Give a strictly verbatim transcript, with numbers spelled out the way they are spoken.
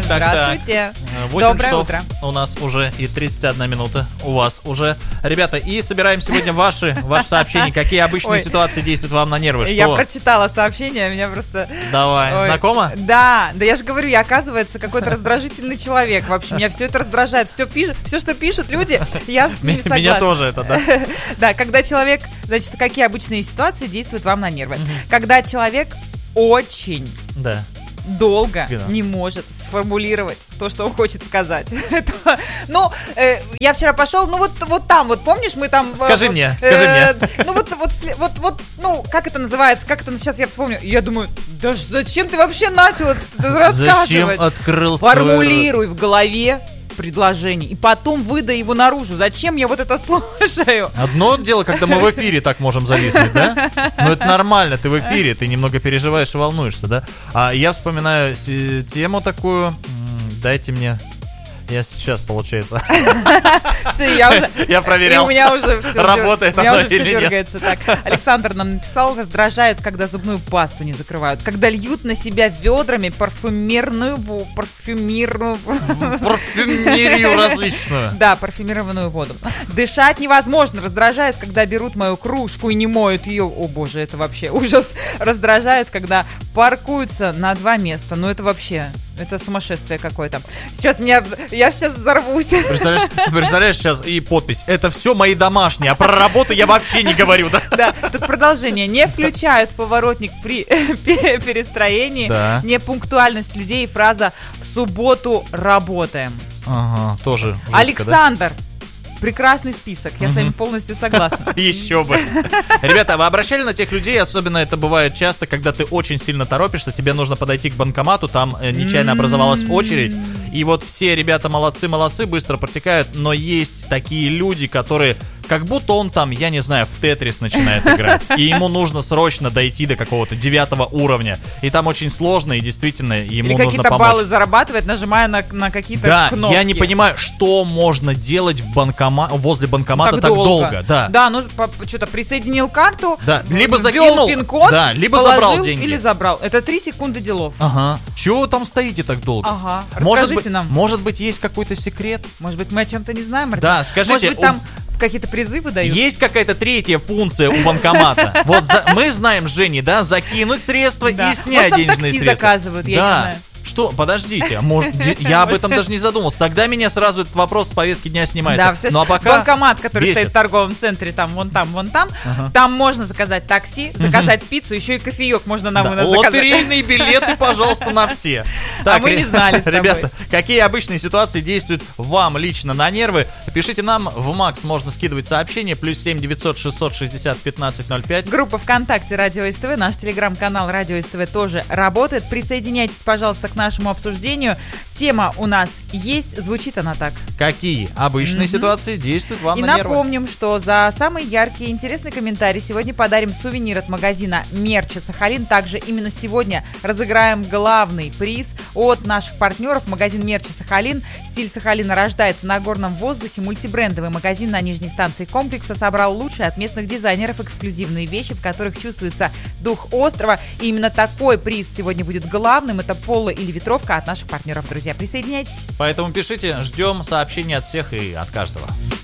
так, Здравствуйте. так. восемь Доброе часов утро. У нас уже и тридцать одна минута у вас уже. Ребята, и собираем сегодня ваши, ваши сообщения. Какие обычные Ой. ситуации действуют вам на нервы? Что? Я прочитала сообщение, меня просто... Давай, Ой. знакомо? Да, да я же говорю, я, оказывается, какой-то раздражительный человек. В общем, меня все это раздражает. Все, пишут, все, что пишут люди, я с ними согласна. Меня тоже это, да. Да, когда человек... Значит, какие обычные ситуации действуют вам на нервы? Когда человек очень... Да. долго Да. не может сформулировать то, что он хочет сказать. Это, ну, э, я вчера пошел, ну вот, вот там, вот помнишь, мы там... Скажи э, мне, э, скажи мне. Ну вот, вот, вот, вот, ну, как это называется, как это, сейчас я вспомню. И я думаю, да ж- зачем ты вообще начал это рассказывать? Зачем открыл Сформулируй в голове предложение, и потом выдай его наружу. Зачем я вот это слушаю? Одно дело, когда мы в эфире так можем зависнуть, да? Но это нормально, ты в эфире, ты немного переживаешь и волнуешься, да? А я вспоминаю с- тему такую, м, дайте мне... Я сейчас, получается. Все, я уже... Я проверял. И у меня уже все... Работает У меня оно уже все или нет. дергается. Так, Александр нам написал, раздражает, когда зубную пасту не закрывают. Когда льют на себя ведрами парфюмерную... во- Парфюмерную... Парфюмерию различную. Да, парфюмированную воду. Дышать невозможно. Раздражает, когда берут мою кружку и не моют ее. О боже, это вообще ужас. Раздражает, когда паркуются на два места. Ну это вообще... Это сумасшествие какое-то. Сейчас меня... Я сейчас взорвусь. Представляешь, представляешь сейчас и подпись. Это все мои домашние, а про работу я вообще не говорю, да? Да, тут продолжение. Не включают поворотник при пе- перестроении. Да. Непунктуальность людей и фраза «в субботу работаем». Ага, тоже жестко, да? Александр. Прекрасный список, я с вами полностью согласна. Еще бы. Ребята, вы обращали на тех людей, особенно это бывает часто, когда ты очень сильно торопишься, тебе нужно подойти к банкомату, там э, нечаянно образовалась очередь, и вот все ребята молодцы-молодцы, быстро протекают, но есть такие люди, которые... Как будто он там, я не знаю, в Тетрис начинает играть. И ему нужно срочно дойти до какого-то девятого уровня. И там очень сложно, и действительно ему Или нужно какие-то помочь. баллы зарабатывает, нажимая на, на какие-то Да, кнопки. я не понимаю, что можно делать в банкома... возле банкомата так, долго. Да. Да, ну по- что-то присоединил карту, Да, либо ввел закинул, пин-код, да, либо положил забрал деньги. или забрал. Это три секунды делов. Ага. Чего вы там стоите так долго? Ага. Может Расскажите быть, нам. может быть, есть какой-то секрет? Может быть, мы о чем-то не знаем, Артем? Да, скажите, Может быть, у- там какие-то призывы дают? Есть какая-то третья функция у банкомата? Вот за- мы знаем, Жени, да, закинуть средства Да. и снять Может, там денежные такси средства. заказывают, я не Да. знаю. Что? Подождите, а может, де- я об этом даже не задумался. Тогда меня сразу этот вопрос с повестки дня снимается. Да, все Ну а пока банкомат, который бесит. стоит в торговом центре, там, вон там, вон там, Ага. там можно заказать такси, заказать пиццу, еще и кофеек можно нам Да, иногда заказать. лотерейные билеты, пожалуйста, на все. А мы не знали с тобой. Ребята, какие обычные ситуации действуют вам лично на нервы? Пишите нам в Макс, можно скидывать сообщение, плюс семь девятьсот шестьсот шестьдесят пятнадцать ноль пять. Группа ВКонтакте Радио СТВ, наш телеграм-канал Радио СТВ тоже работает. Присоединяйтесь, пожалуйста, к нашему обсуждению. Тема у нас есть, звучит она так. Какие обычные Мгм. ситуации действуют вам И на нервы? напомним, что за самый яркий и интересный комментарий сегодня подарим сувенир от магазина Мерча Сахалин. Также именно сегодня разыграем главный приз от наших партнеров. Магазин Мерча Сахалин. Стиль Сахалина рождается на горном воздухе. Мультибрендовый магазин на нижней станции комплекса собрал лучшие от местных дизайнеров эксклюзивные вещи, в которых чувствуется дух острова. И именно такой приз сегодня будет главным. Это поло или ветровка от наших партнеров. Друзья, присоединяйтесь. Поэтому пишите, ждем сообщений от всех и от каждого.